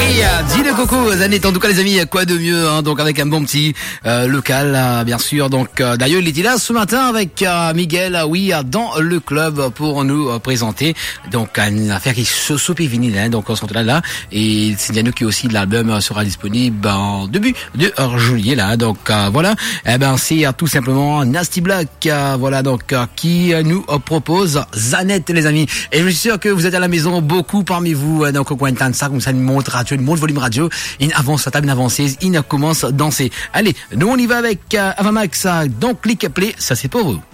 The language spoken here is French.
Dis le coco, Zanet, en tout cas les amis, quoi de mieux, hein, donc avec un bon petit local, bien sûr. Donc d'ailleurs il était là ce matin avec Miguel, oui, dans le club pour nous présenter donc une affaire qui se soupe vinyle, hein, donc on se retrouve là et c'est bien nous qui aussi l'album sera disponible en début de juillet là. Donc voilà, eh ben c'est tout simplement Nasty Black, voilà donc qui nous propose Zanet les amis. Et je suis sûr que vous êtes à la maison, beaucoup parmi vous, donc au coin de ça, comme ça, une montre radio, une montre volume radio, une avance à table, une avancée, une commence à danser. Allez, nous on y va avec Avamax, donc click play, ça c'est pour vous.